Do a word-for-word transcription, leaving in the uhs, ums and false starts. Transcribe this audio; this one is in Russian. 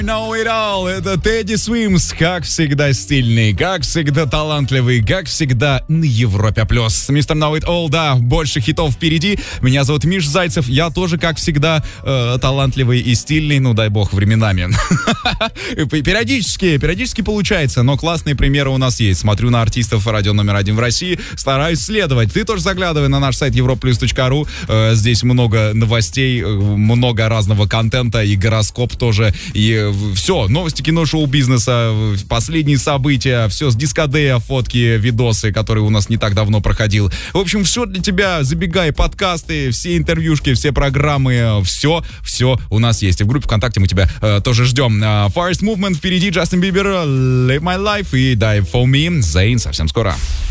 Know it all. Это Teddy Swims, как всегда стильный, как всегда талантливый, как всегда на Европе плюс. Мистер Know it all, да, больше хитов впереди. Меня зовут Миш Зайцев, я тоже, как всегда, э, талантливый и стильный, ну дай бог, временами. Периодически, периодически получается, но классные примеры у нас есть. Смотрю на артистов радио номер один в России, стараюсь следовать. Ты тоже заглядывай на наш сайт европлюс точка ру. Э, здесь много новостей, много разного контента, и гороскоп тоже, и все, новости кино, шоу-бизнеса, последние события, все с дискодея, фотки, видосы, которые у нас не так давно проходил. В общем, все для тебя, забегай, подкасты, все интервьюшки, все программы, все, все у нас есть. И в группе ВКонтакте мы тебя э, тоже ждем. Uh, Forest Movement впереди, Джастин Бибер, Live My Life и Die For Me, Zayn совсем скоро.